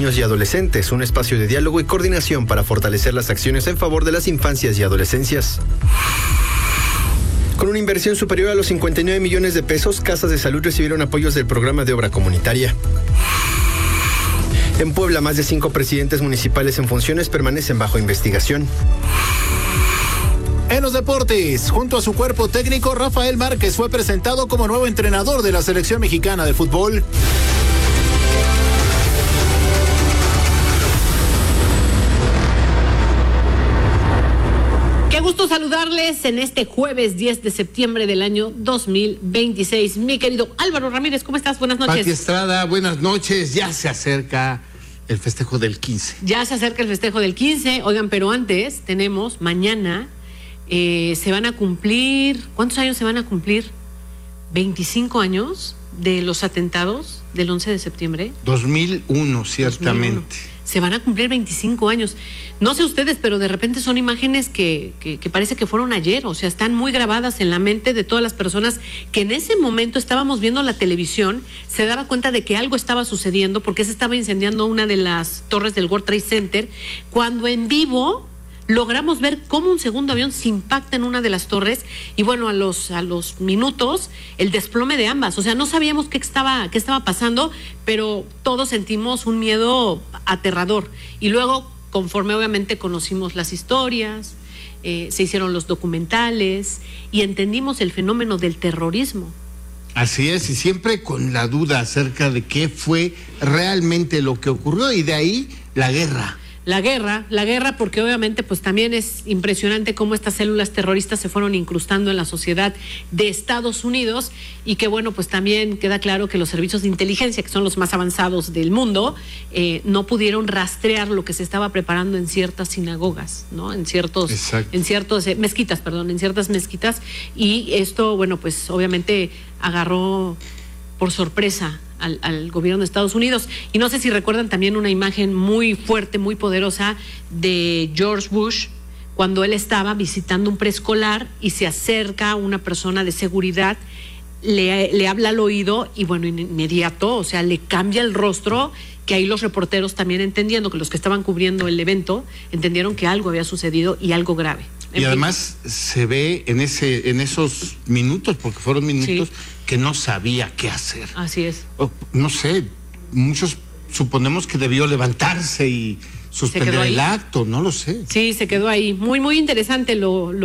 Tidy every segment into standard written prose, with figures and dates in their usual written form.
niños y adolescentes, un espacio de diálogo y coordinación para fortalecer las acciones en favor de las infancias y adolescencias. Con una inversión superior a los 59 millones de pesos, casas de salud recibieron apoyos del programa de obra comunitaria. En Puebla, más de 5 presidentes municipales en funciones permanecen bajo investigación. En los deportes, junto a su cuerpo técnico, Rafael Márquez fue presentado como nuevo entrenador de la selección mexicana de fútbol. Qué gusto saludarles en este jueves 10 de septiembre del año 2026. Mi querido Álvaro Ramírez, ¿cómo estás? Buenas noches. Pati Estrada, buenas noches. Ya se acerca el festejo del 15. Ya se acerca el festejo del 15. Oigan, pero antes tenemos mañana, se van a cumplir, ¿cuántos años se van a cumplir? 25 años de los atentados del 11 de septiembre. 2001, ciertamente. 2001. Se van a cumplir 25 años. No sé ustedes, pero de repente son imágenes que parece que fueron ayer, o sea, están muy grabadas en la mente de todas las personas que en ese momento estábamos viendo la televisión, se daba cuenta de que algo estaba sucediendo porque se estaba incendiando una de las torres del World Trade Center, cuando en vivo logramos ver cómo un segundo avión se impacta en una de las torres y bueno, a los minutos el desplome de ambas. O sea, no sabíamos qué estaba pasando, pero todos sentimos un miedo aterrador. Y luego, conforme obviamente conocimos las historias, se hicieron los documentales y entendimos el fenómeno del terrorismo. Así es, y siempre con la duda acerca de qué fue realmente lo que ocurrió, y de ahí la guerra. La guerra, porque obviamente pues también es impresionante cómo estas células terroristas se fueron incrustando en la sociedad de Estados Unidos y que bueno, pues también queda claro que los servicios de inteligencia, que son los más avanzados del mundo, no pudieron rastrear lo que se estaba preparando en ciertas sinagogas, ¿no? En ciertas mezquitas, y esto, bueno, pues obviamente agarró por sorpresa al gobierno de Estados Unidos. Y no sé si recuerdan también una imagen muy fuerte, muy poderosa de George Bush, cuando él estaba visitando un preescolar y se acerca una persona de seguridad, le habla al oído y bueno, inmediato, o sea, le cambia el rostro, que ahí los reporteros también entendiendo, que los que estaban cubriendo el evento, entendieron que algo había sucedido y algo grave. Y además se ve en esos minutos, porque fueron minutos, sí, que no sabía qué hacer. Así es. No sé, muchos suponemos que debió levantarse y suspender el acto, no lo sé. Sí, se quedó ahí. Muy, muy interesante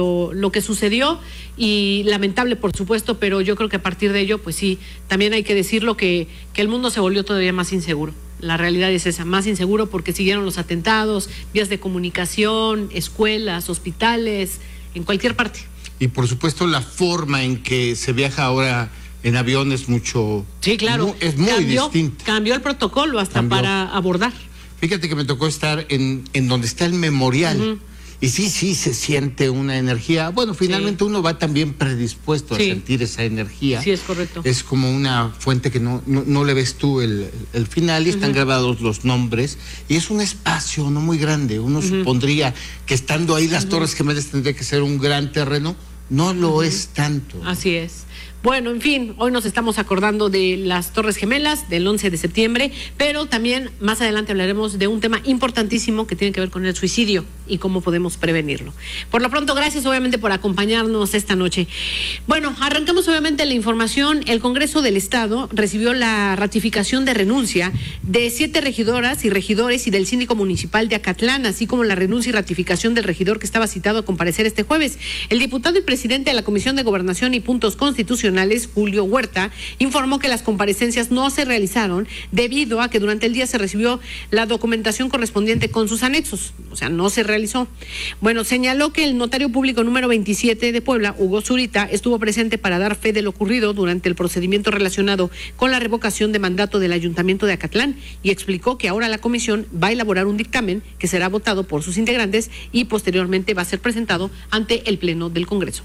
lo que sucedió y lamentable, por supuesto, pero yo creo que a partir de ello, pues sí, también hay que decirlo que el mundo se volvió todavía más inseguro. La realidad es esa, más inseguro porque siguieron los atentados, vías de comunicación, escuelas, hospitales, en cualquier parte. Y por supuesto la forma en que se viaja ahora en avión es mucho... Sí, claro. Es muy distinta. Cambió el protocolo hasta para abordar. Fíjate que me tocó estar en donde está el memorial. Uh-huh. Y sí, se siente una energía. Bueno, finalmente uno va también predispuesto a sentir esa energía. Sí, es correcto. Es como una fuente que no le ves tú el final y están grabados los nombres. Y es un espacio no muy grande. Uno supondría que estando ahí las Torres Gemelas tendría que ser un gran terreno. No lo es tanto. Así es. Bueno, en fin, hoy nos estamos acordando de las Torres Gemelas del 11 de septiembre, pero también más adelante hablaremos de un tema importantísimo que tiene que ver con el suicidio y cómo podemos prevenirlo. Por lo pronto, gracias obviamente por acompañarnos esta noche. Bueno, arrancamos obviamente la información. El Congreso del Estado recibió la ratificación de renuncia de 7 regidoras y regidores y del síndico municipal de Acatlán, así como la renuncia y ratificación del regidor que estaba citado a comparecer este jueves. El diputado y presidente de la Comisión de Gobernación y Puntos Constitucionales, Julio Huerta, informó que las comparecencias no se realizaron debido a que durante el día se recibió la documentación correspondiente con sus anexos, o sea, no se realizó. Bueno, señaló que el notario público número 27 de Puebla, Hugo Zurita, estuvo presente para dar fe de lo ocurrido durante el procedimiento relacionado con la revocación de mandato del Ayuntamiento de Acatlán y explicó que ahora la comisión va a elaborar un dictamen que será votado por sus integrantes y posteriormente va a ser presentado ante el Pleno del Congreso.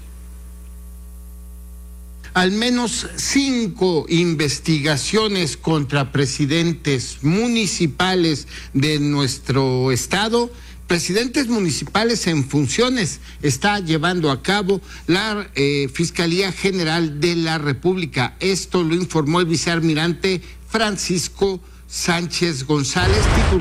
Al menos 5 investigaciones contra presidentes municipales de nuestro estado, presidentes municipales en funciones, está llevando a cabo la Fiscalía General de la República. Esto lo informó el vicealmirante Francisco Sánchez González, titular